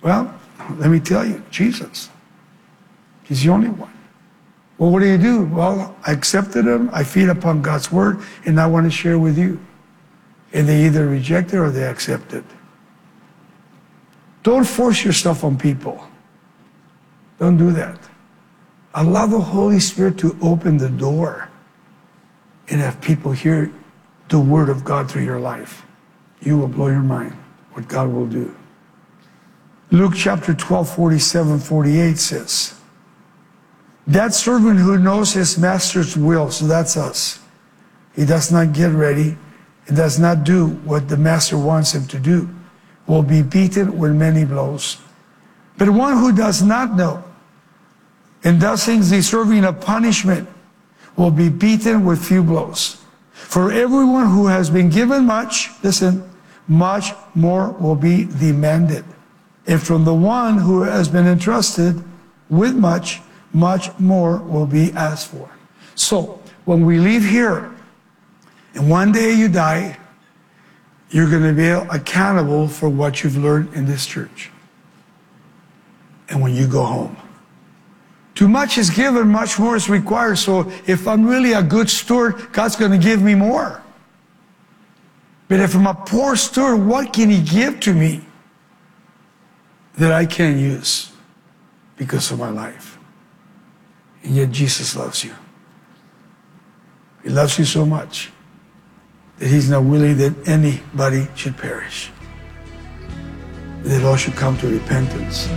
Well, let me tell you, Jesus. He's the only one. Well, what do? Well, I accepted him, I feed upon God's word, and I want to share with you. And they either reject it or they accept it. Don't force yourself on people. Don't do that. Allow the Holy Spirit to open the door and have people hear the word of God through your life. You will blow your mind what God will do. Luke chapter 12, 47, 48 says, that servant who knows his master's will, so that's us. He does not get ready. He does not do what the master wants him to do, will be beaten with many blows. But one who does not know and does things deserving of punishment will be beaten with few blows. For everyone who has been given much, listen, much more will be demanded. And from the one who has been entrusted with much, much more will be asked for. So, when we leave here, and one day you die, you're going to be accountable for what you've learned in this church. And when you go home, too much is given, much more is required. So if I'm really a good steward, God's going to give me more. But if I'm a poor steward, what can he give to me that I can't use because of my life? And yet Jesus loves you. He loves you so much that he's not willing that anybody should perish, that all should come to repentance.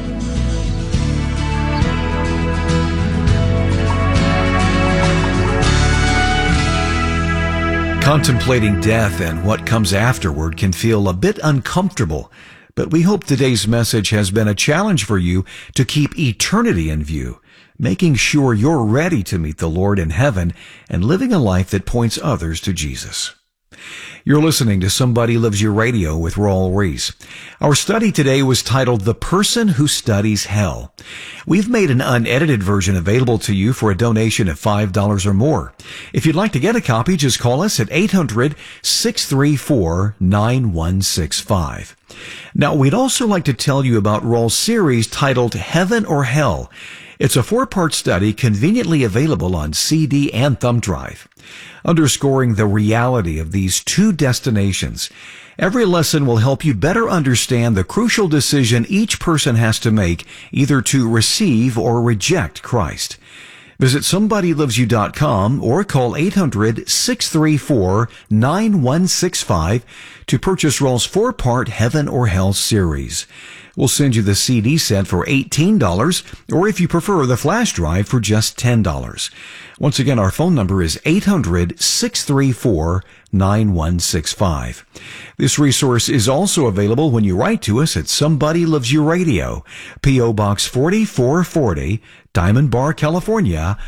Contemplating death and what comes afterward can feel a bit uncomfortable, but we hope today's message has been a challenge for you to keep eternity in view, making sure you're ready to meet the Lord in heaven and living a life that points others to Jesus. You're listening to Somebody Loves You Radio with Raul Ries. Our study today was titled The Person Who Studies Hell. We've made an unedited version available to you for a donation of $5 or more. If you'd like to get a copy, just call us at 800-634-9165. Now, we'd also like to tell you about Raul's series titled Heaven or Hell. It's a 4-part study conveniently available on CD and thumb drive, underscoring the reality of these two destinations. Every lesson will help you better understand the crucial decision each person has to make, either to receive or reject Christ. Visit somebodylovesyou.com or call 800-634-9165 to purchase Raul's 4-part Heaven or Hell series. We'll send you the CD set for $18, or if you prefer, the flash drive for just $10. Once again, our phone number is 800-634-9165. This resource is also available when you write to us at Somebody Loves You Radio, P.O. Box 4440, Diamond Bar, California,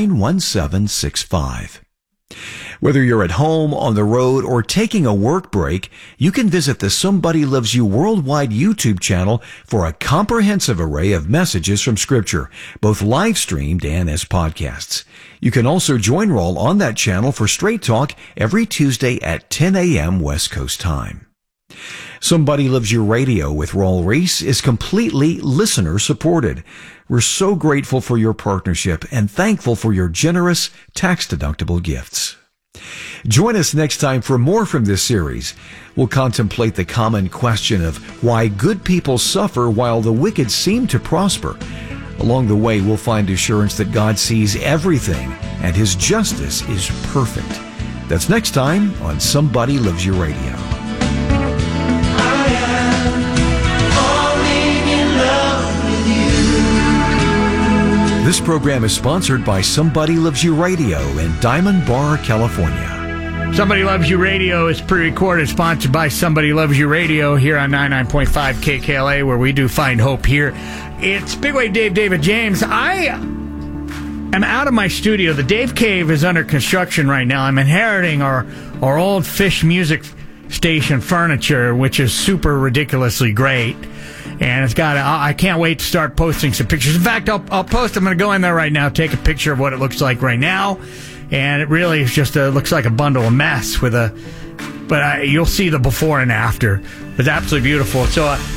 91765. Whether you're at home, on the road, or taking a work break, you can visit the Somebody Loves You Worldwide YouTube channel for a comprehensive array of messages from Scripture, both live-streamed and as podcasts. You can also join Raul on that channel for Straight Talk every Tuesday at 10 a.m. West Coast time. Somebody Loves You Radio with Raul Ries is completely listener-supported. We're so grateful for your partnership and thankful for your generous, tax-deductible gifts. Join us next time for more from this series. We'll contemplate the common question of why good people suffer while the wicked seem to prosper. Along the way, we'll find assurance that God sees everything and His justice is perfect. That's next time on Somebody Loves You Radio. This program is sponsored by Somebody Loves You Radio in Diamond Bar, California. Somebody Loves You Radio is pre-recorded, sponsored by Somebody Loves You Radio here on 99.5 KKLA, where we do find hope here. It's Big Wave Dave, David James. I am out of my studio. The Dave Cave is under construction right now. I'm inheriting our old Fish Music Station furniture, which is super ridiculously great. And it's got. I can't wait to start posting some pictures. In fact, I'll post. I'm going to go in there right now, take a picture of what it looks like right now, and it really is just looks like a bundle of mess with a. But you'll see the before and after. It's absolutely beautiful. So